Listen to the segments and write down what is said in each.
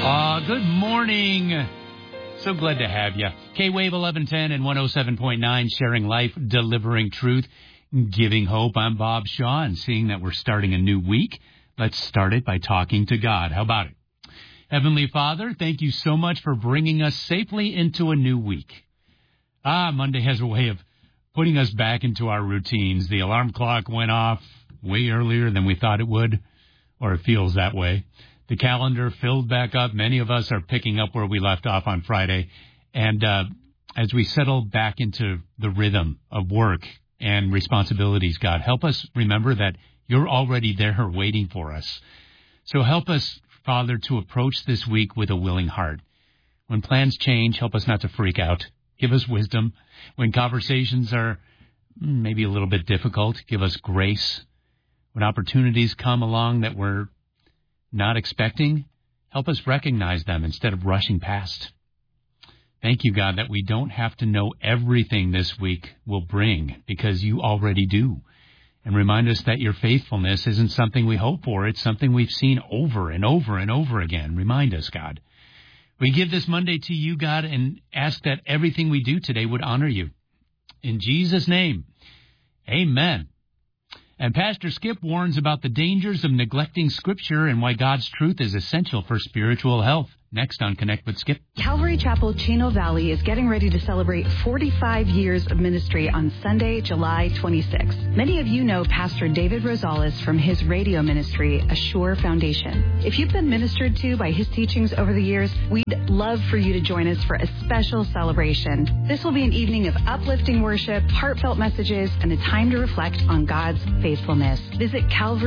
Good morning. So glad to have you. K-Wave 1110 and 107.9, sharing life, delivering truth, giving hope. I'm Bob Shaw, and seeing that we're starting a new week, let's start it by talking to God. How about it? Heavenly Father, thank you so much for bringing us safely into a new week. Monday has a way of putting us back into our routines. The alarm clock went off way earlier than we thought it would, or it feels that way. The calendar filled back up. Many of us are picking up where we left off on Friday. And as we settle back into the rhythm of work and responsibilities, God, help us remember that you're already there waiting for us. So help us, Father, to approach this week with a willing heart. When plans change, help us not to freak out. Give us wisdom. When conversations are maybe a little bit difficult, give us grace. When opportunities come along that we're not expecting, help us recognize them instead of rushing past. Thank you, God, that we don't have to know everything this week will bring, because you already do. And remind us that your faithfulness isn't something we hope for. It's something we've seen over and over and over again. Remind us, God. We give this Monday to you, God, and ask that everything we do today would honor you. In Jesus' name, amen. And Pastor Skip warns about the dangers of neglecting Scripture and why God's truth is essential for spiritual health. Next on Connect with Skip. Calvary Chapel Chino Valley is getting ready to celebrate 45 years of ministry on Sunday, July 26th. Many of you know Pastor David Rosales from his radio ministry, A Sure Foundation. If you've been ministered to by his teachings over the years, we'd love for you to join us for a special celebration. This will be an evening of uplifting worship, heartfelt messages, and a time to reflect on God's faithfulness. Visit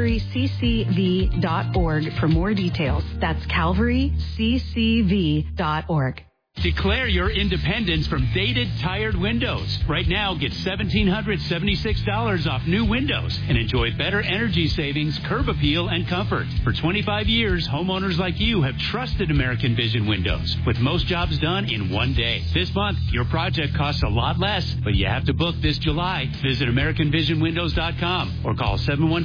calvaryccv.org for more details. That's calvaryccv.org. Declare your independence from dated, tired windows. Right now, get $1,776 off new windows and enjoy better energy savings, curb appeal, and comfort. For 25 years, homeowners like you have trusted American Vision Windows, with most jobs done in one day. This month, your project costs a lot less, but you have to book this July. Visit AmericanVisionWindows.com or call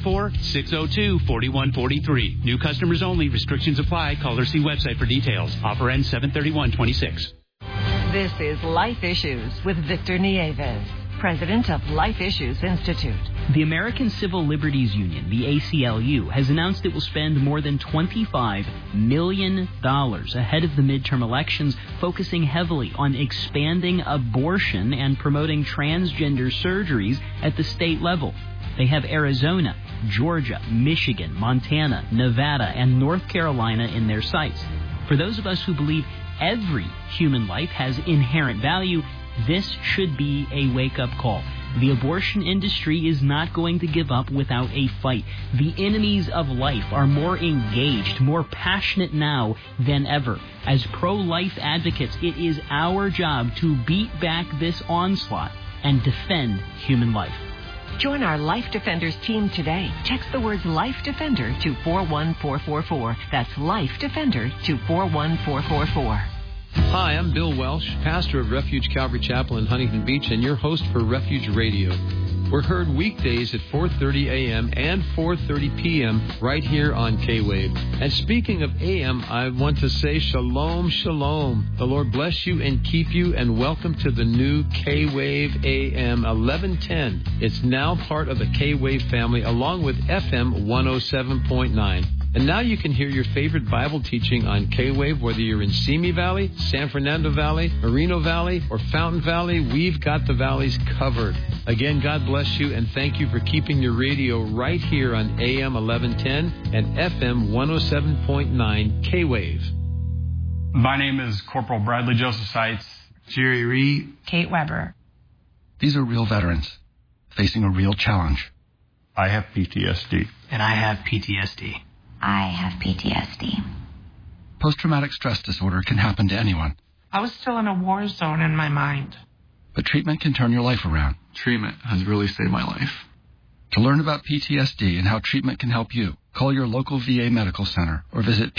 714-602-4143. New customers only. Restrictions apply. Call or see website for details. Offer ends 7/31/26. This is Life Issues with Victor Nieves, president of Life Issues Institute. The American Civil Liberties Union, the ACLU, has announced it will spend more than $25 million ahead of the midterm elections, focusing heavily on expanding abortion and promoting transgender surgeries at the state level. They have Arizona, Georgia, Michigan, Montana, Nevada, and North Carolina in their sights. For those of us who believe every human life has inherent value, this should be a wake-up call. The abortion industry is not going to give up without a fight. The enemies of life are more engaged, more passionate now than ever. As pro-life advocates, it is our job to beat back this onslaught and defend human life. Join our Life Defenders team today. Text the words Life Defender to 41444. That's Life Defender to 41444. Hi, I'm Bill Welsh, pastor of Refuge Calvary Chapel in Huntington Beach and your host for Refuge Radio. We're heard weekdays at 4:30 a.m. and 4:30 p.m. right here on K-Wave. And speaking of AM, I want to say shalom, shalom. The Lord bless you and keep you, and welcome to the new K-Wave AM 1110. It's now part of the K-Wave family along with FM 107.9. And now you can hear your favorite Bible teaching on K-Wave, whether you're in Simi Valley, San Fernando Valley, Moreno Valley, or Fountain Valley. We've got the valleys covered. Again, God bless you, and thank you for keeping your radio right here on AM 1110 and FM 107.9 K-Wave. My name is Corporal Bradley Joseph Seitz. Jerry Reed. Kate Weber. These are real veterans facing a real challenge. I have PTSD. And I have PTSD. I have PTSD. Post-traumatic stress disorder can happen to anyone. I was still in a war zone in my mind. But treatment can turn your life around. Treatment has really saved my life. To learn about PTSD and how treatment can help you, call your local VA medical center or visit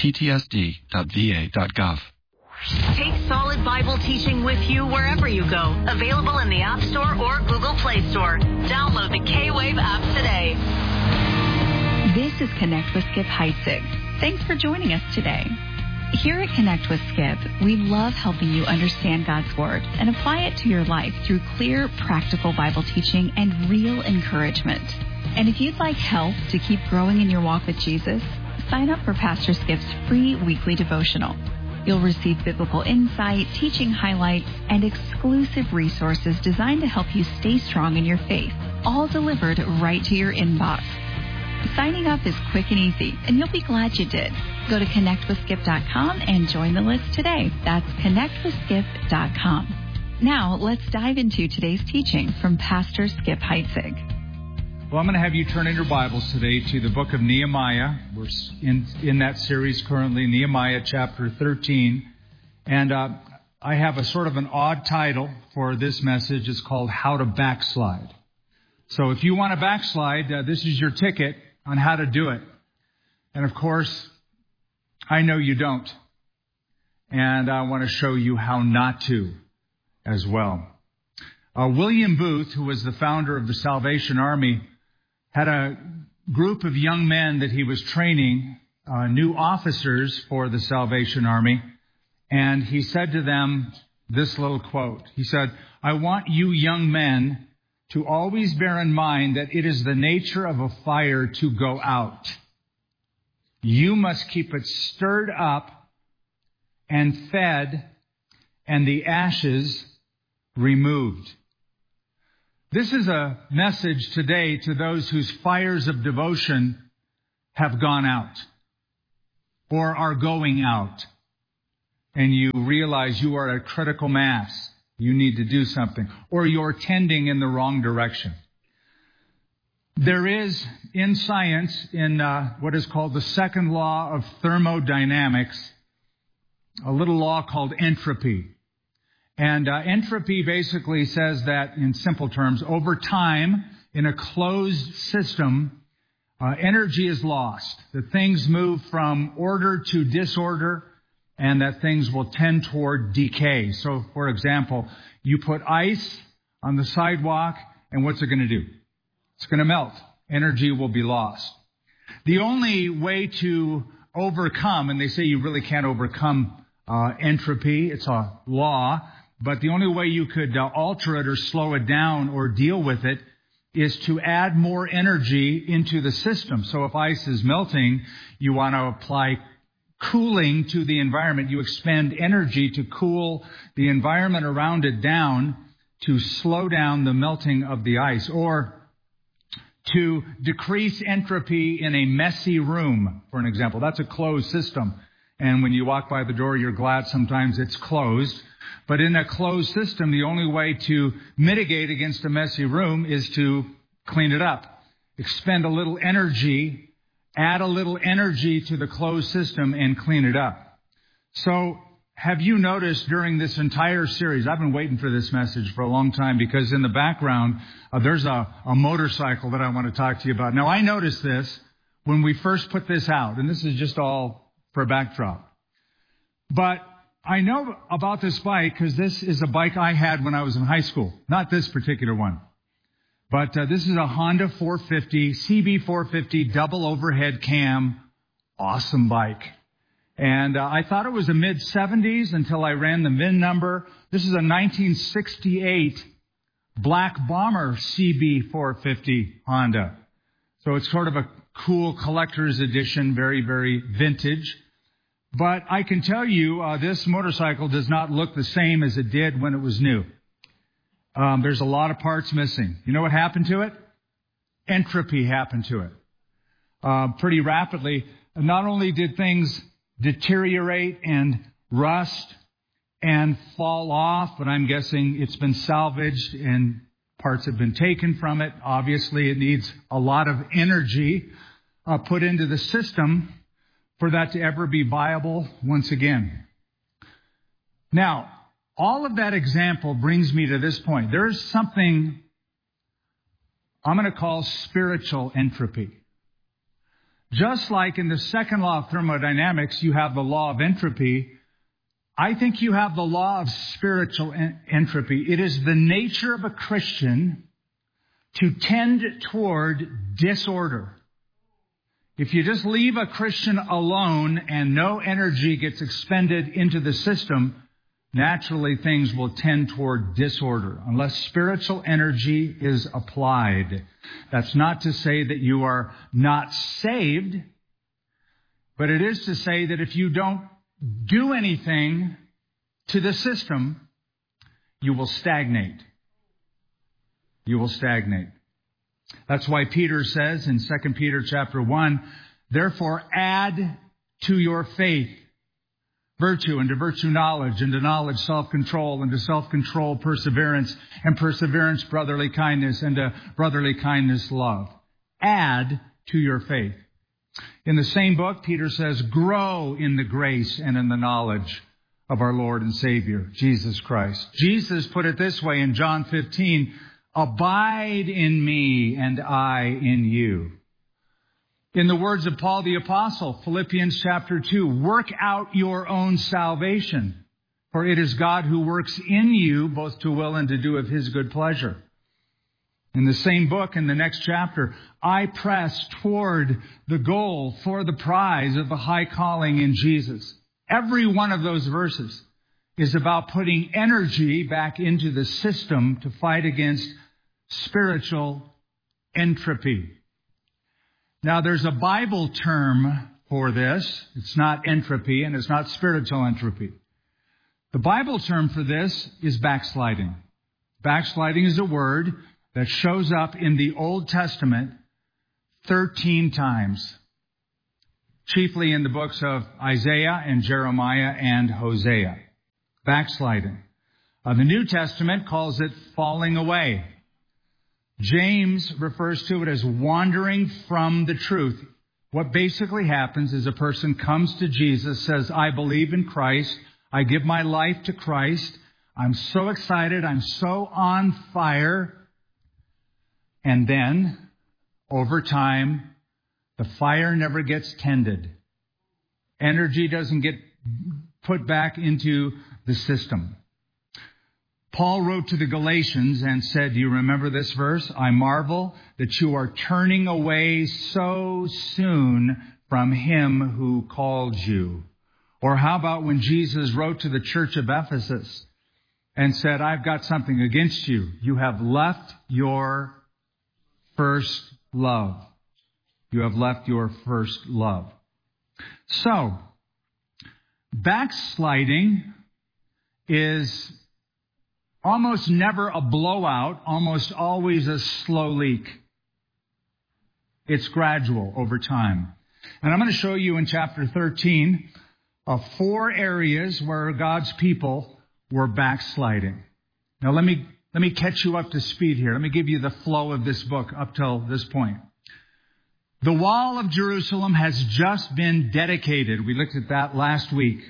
ptsd.va.gov. Take solid Bible teaching with you wherever you go. Available in the App Store or Google Play Store. Download the K-Wave app today. This is Connect with Skip Heitzig. Thanks for joining us today. Here at Connect with Skip, we love helping you understand God's Word and apply it to your life through clear, practical Bible teaching and real encouragement. And if you'd like help to keep growing in your walk with Jesus, sign up for Pastor Skip's free weekly devotional. You'll receive biblical insight, teaching highlights, and exclusive resources designed to help you stay strong in your faith, all delivered right to your inbox. Signing up is quick and easy, and you'll be glad you did. Go to connectwithskip.com and join the list today. That's connectwithskip.com. Now, let's dive into today's teaching from Pastor Skip Heitzig. Well, I'm going to have you turn in your Bibles today to the book of Nehemiah. We're in that series currently, Nehemiah chapter 13. And I have a sort of an odd title for this message. It's called How to Backslide. So if you want to backslide, this is your ticket on how to do it. And of course, I know you don't. And I want to show you how not to as well. William Booth, who was the founder of the Salvation Army, had a group of young men that he was training, new officers for the Salvation Army. And he said to them this little quote. He said, "I want you young men to always bear in mind that it is the nature of a fire to go out. You must keep it stirred up and fed and the ashes removed." This is a message today to those whose fires of devotion have gone out or are going out. And you realize you are at critical mass. You need to do something. Or you're tending in the wrong direction. There is, in science, in what is called the second law of thermodynamics, a little law called entropy. And entropy basically says that, in simple terms, over time, in a closed system, energy is lost. That things move from order to disorder, and that things will tend toward decay. So, for example, you put ice on the sidewalk, and what's it going to do? It's going to melt. Energy will be lost. The only way to overcome, and they say you really can't overcome entropy, it's a law, but the only way you could alter it or slow it down or deal with it is to add more energy into the system. So if ice is melting, you want to apply cooling to the environment. You expend energy to cool the environment around it down to slow down the melting of the ice, or to decrease entropy in a messy room, for an example. That's a closed system. And when you walk by the door, you're glad sometimes it's closed. But in a closed system, the only way to mitigate against a messy room is to clean it up. Expend a little energy, add a little energy to the closed system and clean it up. So have you noticed during this entire series, I've been waiting for this message for a long time because in the background, there's a motorcycle that I want to talk to you about. Now, I noticed this when we first put this out, and this is just all for a backdrop. But I know about this bike because this is a bike I had when I was in high school. Not this particular one. But this is a Honda 450, CB450 double overhead cam. Awesome bike. And I thought it was a mid-70s until I ran the VIN number. This is a 1968 Black Bomber CB450 Honda. So it's sort of a cool collector's edition, very, very vintage. But I can tell you, this motorcycle does not look the same as it did when it was new. There's a lot of parts missing. You know what happened to it? Entropy happened to it. Pretty rapidly. Not only did things deteriorate and rust and fall off, but I'm guessing it's been salvaged and parts have been taken from it. Obviously, it needs a lot of energy put into the system for that to ever be viable once again. Now, all of that example brings me to this point. There is something I'm going to call spiritual entropy. Just like in the second law of thermodynamics, you have the law of entropy, I think you have the law of spiritual entropy. It is the nature of a Christian to tend toward disorder. If you just leave a Christian alone and no energy gets expended into the system, naturally things will tend toward disorder unless spiritual energy is applied. That's not to say that you are not saved, but it is to say that if you don't do anything to the system, you will stagnate. You will stagnate. That's why Peter says in 2 Peter chapter 1, therefore add to your faith virtue, and to virtue knowledge, and to knowledge self-control, and to self-control perseverance, and perseverance brotherly kindness, and to brotherly kindness love. Add to your faith. In the same book, Peter says, grow in the grace and in the knowledge of our Lord and Savior, Jesus Christ. Jesus put it this way in John 15, abide in me and I in you. In the words of Paul the Apostle, Philippians chapter 2, work out your own salvation, for it is God who works in you both to will and to do of his good pleasure. In the same book, in the next chapter, I press toward the goal for the prize of the high calling in Jesus. Every one of those verses is about putting energy back into the system to fight against spiritual entropy. Now, there's a Bible term for this. It's not entropy and it's not spiritual entropy. The Bible term for this is backsliding. Backsliding is a word that shows up in the Old Testament 13 times, chiefly in the books of Isaiah and Jeremiah and Hosea. Backsliding. The New Testament calls it falling away. James refers to it as wandering from the truth. What basically happens is a person comes to Jesus, says, I believe in Christ. I give my life to Christ. I'm so excited. I'm so on fire. And then, over time, the fire never gets tended. Energy doesn't get put back into the system. Paul wrote to the Galatians and said, do you remember this verse? I marvel that you are turning away so soon from him who called you. Or how about when Jesus wrote to the church of Ephesus and said, I've got something against you. You have left your first love. You have left your first love. So, backsliding is almost never a blowout, almost always a slow leak. It's gradual over time. And I'm going to show you in chapter 13 of 4 areas where God's people were backsliding. Now let me catch you up to speed here. Let me give you the flow of this book up till this point. The wall of Jerusalem has just been dedicated. We looked at that last week.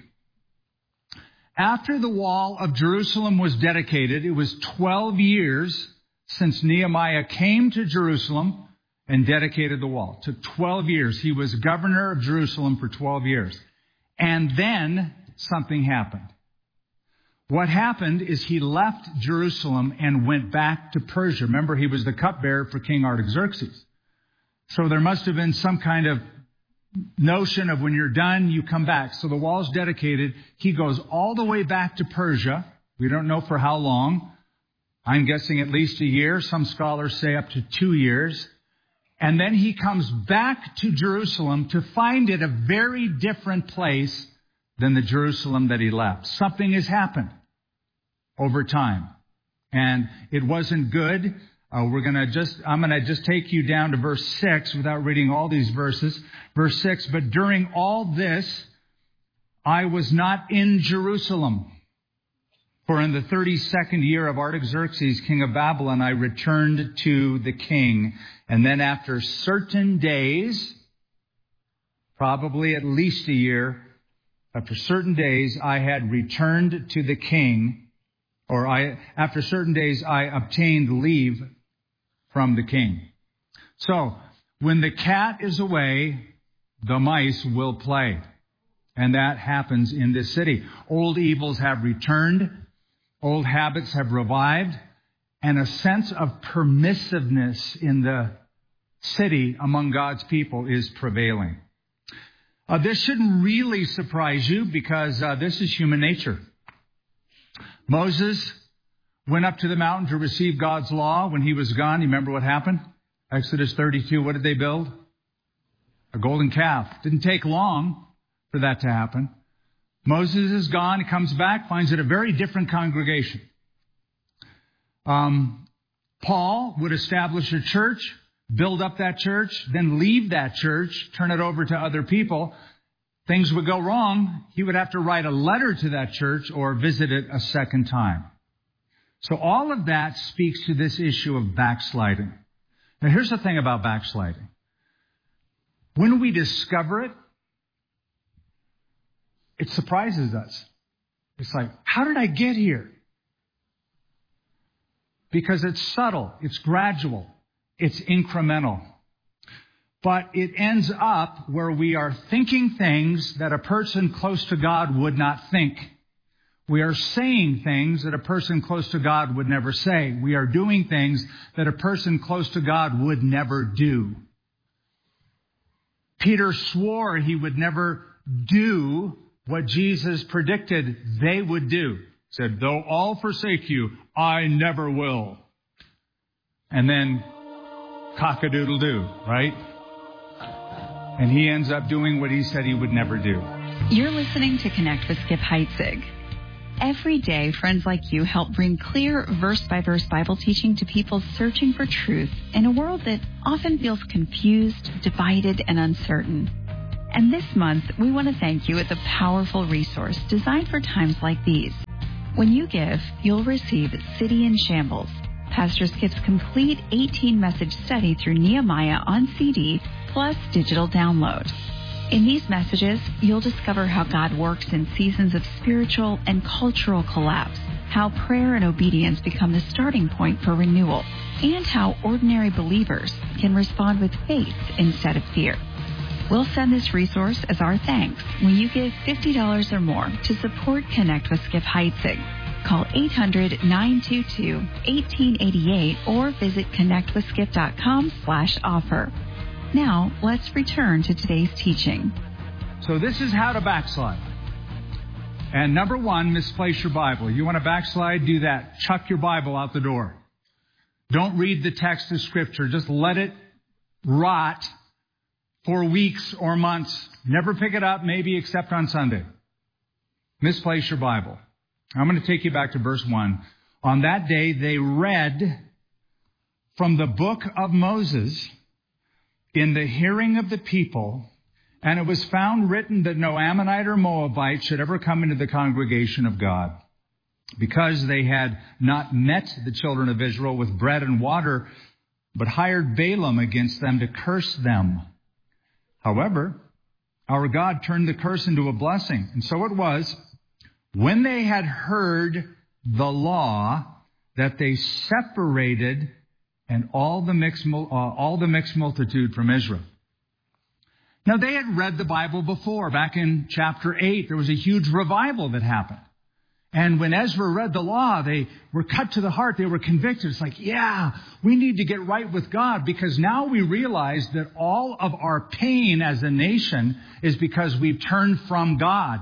After the wall of Jerusalem was dedicated, it was 12 years since Nehemiah came to Jerusalem and dedicated the wall. It took 12 years. He was governor of Jerusalem for 12 years. And then something happened. What happened is he left Jerusalem and went back to Persia. Remember, he was the cupbearer for King Artaxerxes. So there must have been some kind of notion of when you're done, you come back. So the wall's dedicated. He goes all the way back to Persia. We don't know for how long. I'm guessing at least a year. Some scholars say up to 2 years. And then he comes back to Jerusalem to find it a very different place than the Jerusalem that he left. Something has happened over time. And it wasn't good. I'm going to just take you down to verse 6 without reading all these verses. Verse 6, but during all this, I was not in Jerusalem. For in the 32nd year of Artaxerxes, king of Babylon, I returned to the king. And then after certain days, probably at least a year, after certain days, I had returned to the king. After certain days, I obtained leave from the king. So, when the cat is away, the mice will play. And that happens in this city. Old evils have returned. Old habits have revived. And a sense of permissiveness in the city among God's people is prevailing. This shouldn't really surprise you because this is human nature. Moses went up to the mountain to receive God's law. When he was gone, you remember what happened? Exodus 32, what did they build? A golden calf. Didn't take long for that to happen. Moses is gone. He comes back, finds it a very different congregation. Paul would establish a church, build up that church, then leave that church, turn it over to other people. Things would go wrong. He would have to write a letter to that church or visit it a second time. So all of that speaks to this issue of backsliding. Now here's the thing about backsliding. When we discover it, it surprises us. It's like, how did I get here? Because it's subtle, it's gradual, it's incremental. But it ends up where we are thinking things that a person close to God would not think. We are saying things that a person close to God would never say. We are doing things that a person close to God would never do. Peter swore he would never do what Jesus predicted they would do. He said, though all forsake you, I never will. And then cock-a-doodle-doo, right? And he ends up doing what he said he would never do. You're listening to Connect with Skip Heitzig. Every day, friends like you help bring clear verse-by-verse Bible teaching to people searching for truth in a world that often feels confused, divided, and uncertain. And this month, we want to thank you with a powerful resource designed for times like these. When you give, you'll receive City in Shambles, Pastor Skip's complete 18-message study through Nehemiah on CD plus digital download. In these messages, you'll discover how God works in seasons of spiritual and cultural collapse, how prayer and obedience become the starting point for renewal, and how ordinary believers can respond with faith instead of fear. We'll send this resource as our thanks when you give $50 or more to support Connect with Skip Heitzig. Call 800-922-1888 or visit connectwithskip.com/offer. Now, let's return to today's teaching. So this is how to backslide. And number one, misplace your Bible. You want to backslide? Do that. Chuck your Bible out the door. Don't read the text of Scripture. Just let it rot for weeks or months. Never pick it up, maybe except on Sunday. Misplace your Bible. I'm going to take you back to verse 1. On that day, they read from the book of Moses in the hearing of the people, and it was found written that no Ammonite or Moabite should ever come into the congregation of God, because they had not met the children of Israel with bread and water, but hired Balaam against them to curse them. However, our God turned the curse into a blessing. And so it was, when they had heard the law, that they separated and all the mixed multitude from Israel. Now, they had read the Bible before. Back in chapter 8, there was a huge revival that happened. And when Ezra read the law, they were cut to the heart. They were convicted. It's like, yeah, we need to get right with God, because now we realize that all of our pain as a nation is because we've turned from God.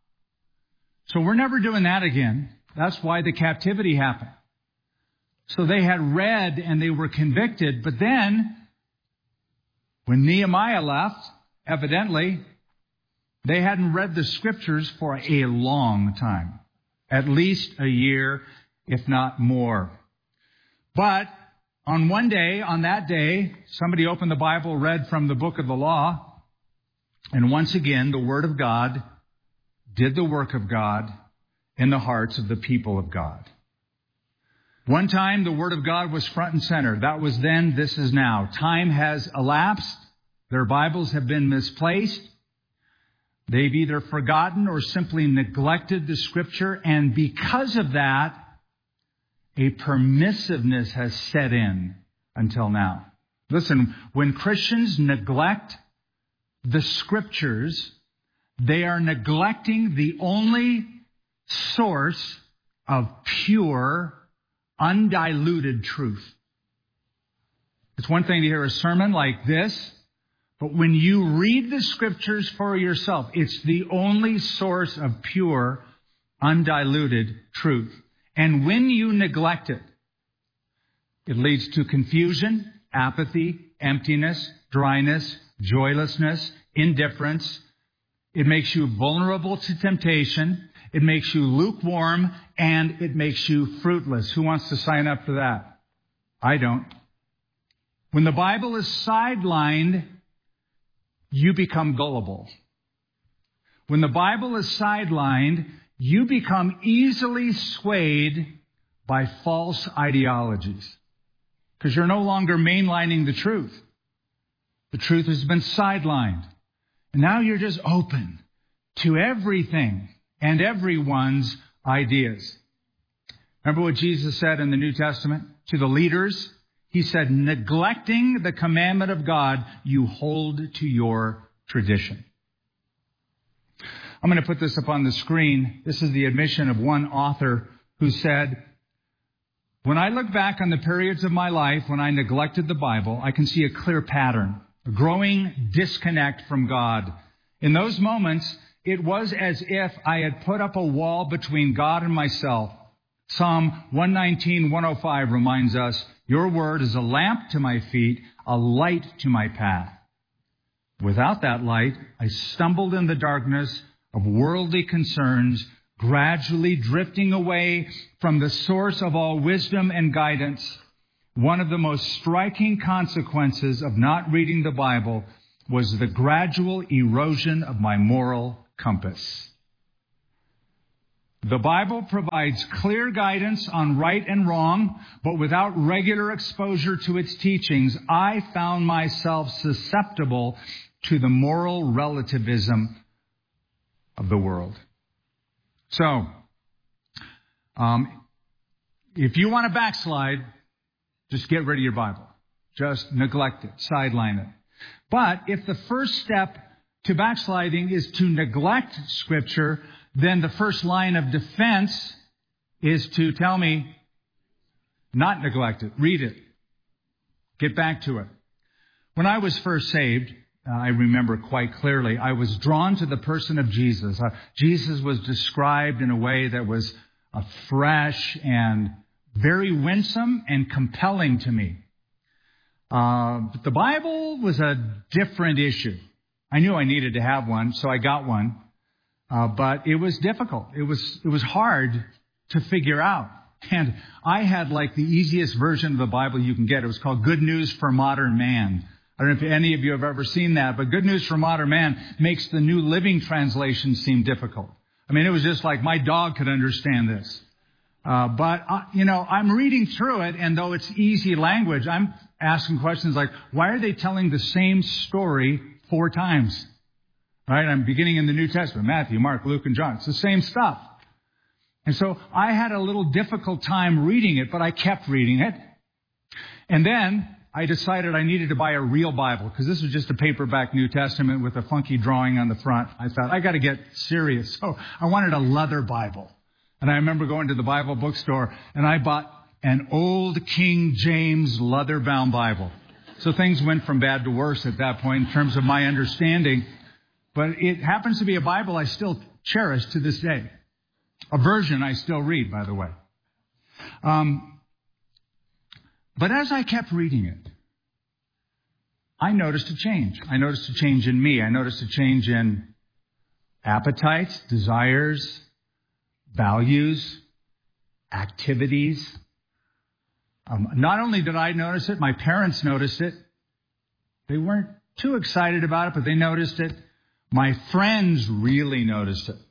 So we're never doing that again. That's why the captivity happened. So they had read and they were convicted. But then, when Nehemiah left, evidently, they hadn't read the Scriptures for a long time. At least a year, if not more. But on that day, somebody opened the Bible, read from the book of the law, and once again, the Word of God did the work of God in the hearts of the people of God. One time, the Word of God was front and center. That was then, this is now. Time has elapsed. Their Bibles have been misplaced. They've either forgotten or simply neglected the Scripture, and because of that, a permissiveness has set in until now. Listen, when Christians neglect the Scriptures, they are neglecting the only source of pure, undiluted truth. It's one thing to hear a sermon like this, but when you read the Scriptures for yourself, it's the only source of pure, undiluted truth. And when you neglect it, it leads to confusion, apathy, emptiness, dryness, joylessness, indifference. It makes you vulnerable to temptation. It makes you lukewarm, and it makes you fruitless. Who wants to sign up for that? I don't. When the Bible is sidelined, you become gullible. When the Bible is sidelined, you become easily swayed by false ideologies because you're no longer mainlining the truth. The truth has been sidelined. And now you're just open to everything and everyone's ideas. Remember what Jesus said in the New Testament to the leaders? He said, neglecting the commandment of God, you hold to your tradition. I'm going to put this up on the screen. This is the admission of one author who said, when I look back on the periods of my life when I neglected the Bible, I can see a clear pattern, a growing disconnect from God. In those moments, it was as if I had put up a wall between God and myself. Psalm 119:105 reminds us, your word is a lamp to my feet, a light to my path. Without that light, I stumbled in the darkness of worldly concerns, gradually drifting away from the source of all wisdom and guidance. One of the most striking consequences of not reading the Bible was the gradual erosion of my moral compass. The Bible provides clear guidance on right and wrong, but without regular exposure to its teachings, I found myself susceptible to the moral relativism of the world. So, if you want to backslide, just get rid of your Bible. Just neglect it, sideline it. But if the first step to backsliding is to neglect Scripture, then the first line of defense is to tell me, not neglect it, read it, get back to it. When I was first saved, I remember quite clearly, I was drawn to the person of Jesus. Jesus was described in a way that was fresh and very winsome and compelling to me. But the Bible was a different issue. I knew I needed to have one, so I got one. But it was difficult. It was hard to figure out. And I had like the easiest version of the Bible you can get. It was called Good News for Modern Man. I don't know if any of you have ever seen that, but Good News for Modern Man makes the New Living Translation seem difficult. I mean, it was just like my dog could understand this. I'm reading through it, and though it's easy language, I'm asking questions like, why are they telling the same story 4 times? Right? I'm beginning in the New Testament, Matthew, Mark, Luke, and John. It's the same stuff. And so I had a little difficult time reading it, but I kept reading it. And then I decided I needed to buy a real Bible because this was just a paperback New Testament with a funky drawing on the front. I thought, I got to get serious. So I wanted a leather Bible. And I remember going to the Bible bookstore and I bought an old King James leather-bound Bible. So things went from bad to worse at that point in terms of my understanding. But it happens to be a Bible I still cherish to this day. A version I still read, by the way. But as I kept reading it, I noticed a change. I noticed a change in me. I noticed a change in appetites, desires, values, activities. Not only did I notice it, my parents noticed it. They weren't too excited about it, but they noticed it. My friends really noticed it.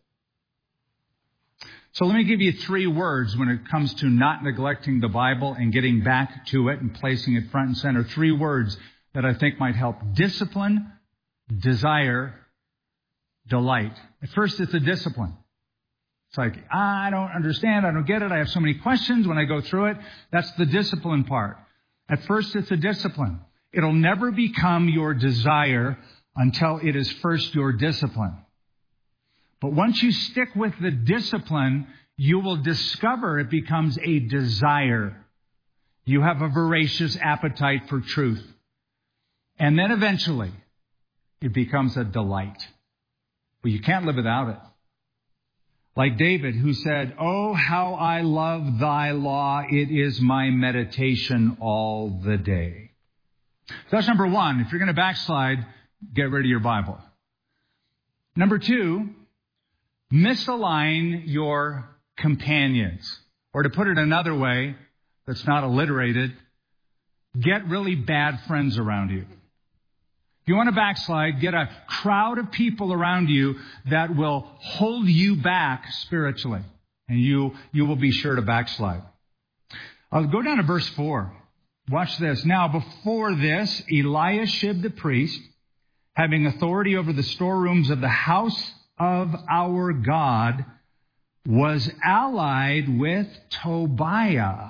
So let me give you 3 words when it comes to not neglecting the Bible and getting back to it and placing it front and center. 3 words that I think might help. Discipline, desire, delight. At first, it's a discipline. It's like, I don't understand. I don't get it. I have so many questions when I go through it. That's the discipline part. At first, it's a discipline. It'll never become your desire until it is first your discipline. But once you stick with the discipline, you will discover it becomes a desire. You have a voracious appetite for truth. And then eventually, it becomes a delight. Well, you can't live without it. Like David, who said, "Oh, how I love thy law. It is my meditation all the day." So that's number one. If you're going to backslide, get rid of your Bible. Number two, misalign your companions. Or to put it another way that's not alliterated, get really bad friends around you. If you want to backslide, get a crowd of people around you that will hold you back spiritually. And you will be sure to backslide. I'll go down to verse 4. Watch this. Now, before this, Eliashib the priest, having authority over the storerooms of the house of our God, was allied with Tobiah.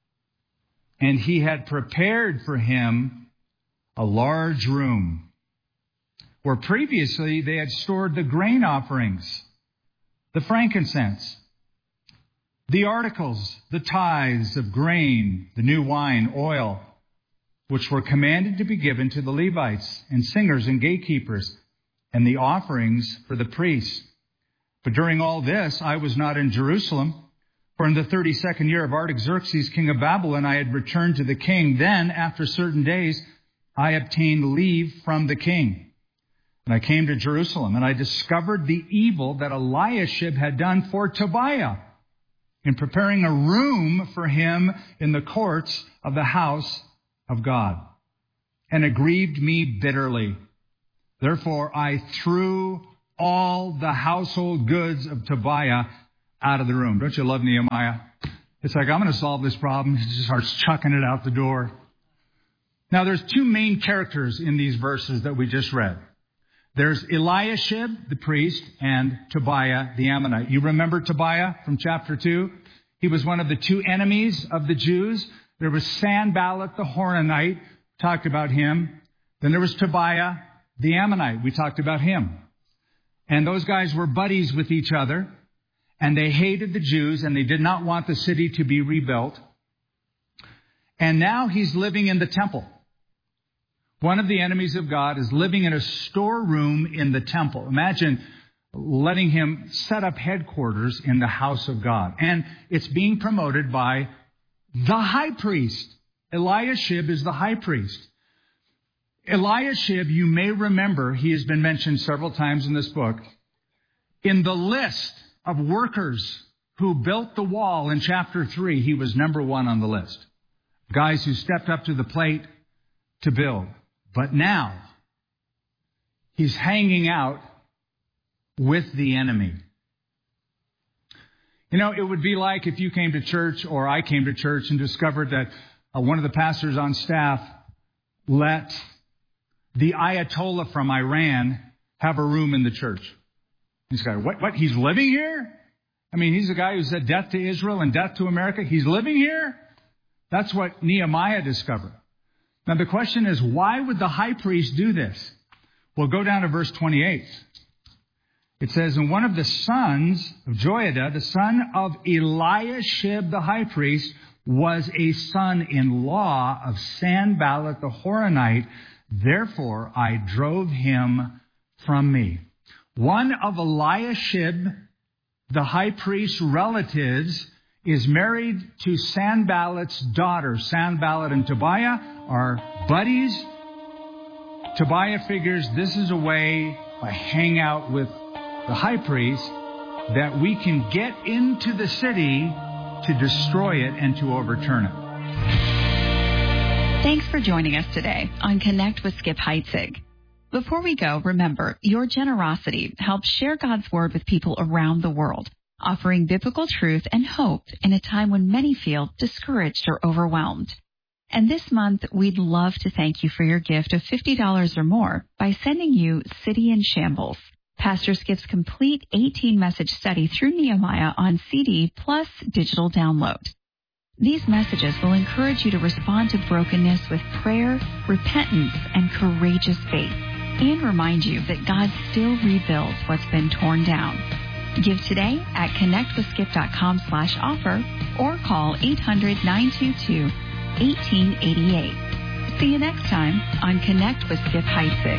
And he had prepared for him a large room, where previously they had stored the grain offerings, the frankincense, the articles, the tithes of grain, the new wine, oil, which were commanded to be given to the Levites and singers and gatekeepers, and the offerings for the priests. But during all this, I was not in Jerusalem, for in the 32nd year of Artaxerxes, king of Babylon, I had returned to the king. Then, after certain days, I obtained leave from the king. And I came to Jerusalem, and I discovered the evil that Eliashib had done for Tobiah in preparing a room for him in the courts of the house of God. And it grieved me bitterly. Therefore, I threw all the household goods of Tobiah out of the room. Don't you love Nehemiah? It's like, I'm going to solve this problem. He just starts chucking it out the door. Now, there's two main characters in these verses that we just read. There's Eliashib, the priest, and Tobiah, the Ammonite. You remember Tobiah from chapter 2? He was one of the two enemies of the Jews. There was Sanballat, the Horonite. Talked about him. Then there was Tobiah, the Ammonite. We talked about him. And those guys were buddies with each other. And they hated the Jews, and they did not want the city to be rebuilt. And now he's living in the temple. One of the enemies of God is living in a storeroom in the temple. Imagine letting him set up headquarters in the house of God. And it's being promoted by the high priest. Eliashib is the high priest. Eliashib, you may remember, he has been mentioned several times in this book. In the list of workers who built the wall in chapter 3, he was number one on the list. Guys who stepped up to the plate to build. But now, he's hanging out with the enemy. You know, it would be like if you came to church or I came to church and discovered that one of the pastors on staff let the Ayatollah from Iran have a room in the church. This guy, what? He's living here? I mean, he's the guy who said death to Israel and death to America. He's living here? That's what Nehemiah discovered. Now, the question is, why would the high priest do this? Well, go down to verse 28. It says, and one of the sons of Joiada, the son of Eliashib the high priest, was a son-in-law of Sanballat the Horonite. Therefore, I drove him from me. One of Eliashib, the high priest's relatives, is married to Sanballat's daughter. Sanballat and Tobiah are buddies. Tobiah figures this is a way, by hang out with the high priest, that we can get into the city to destroy it and to overturn it. Thanks for joining us today on Connect with Skip Heitzig. Before we go, remember, your generosity helps share God's Word with people around the world, offering biblical truth and hope in a time when many feel discouraged or overwhelmed. And this month, we'd love to thank you for your gift of $50 or more by sending you City in Shambles, Pastor Skip's complete 18-message study through Nehemiah on CD plus digital download. These messages will encourage you to respond to brokenness with prayer, repentance, and courageous faith, and remind you that God still rebuilds what's been torn down. Give today at connectwithskip.com/offer or call 800-922 1888. See you next time on Connect with Skip Heitzig.